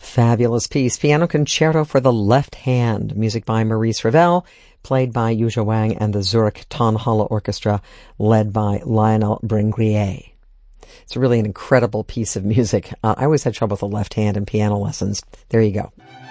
Fabulous piece. Piano Concerto for the Left Hand. Music by Maurice Ravel, played by Yuzha Wang and the Zurich Tonhalle Orchestra, led by Lionel Bringrier. It's really an incredible piece of music. I always had trouble with the left hand in piano lessons. There you go.